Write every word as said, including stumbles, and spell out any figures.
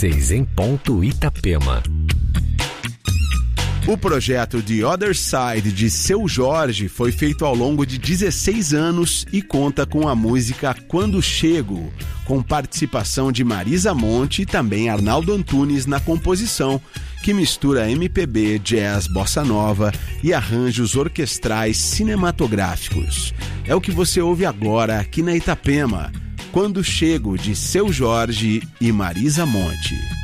dezesseis em ponto Itapema. O projeto The Other Side de Seu Jorge foi feito ao longo de dezesseis anos e conta com a música Quando Chego, com participação de Marisa Monte e também Arnaldo Antunes na composição, que mistura M P B, jazz, bossa nova e arranjos orquestrais cinematográficos. É o que você ouve agora aqui na Itapema, Quando Chego, de Seu Jorge e Marisa Monte.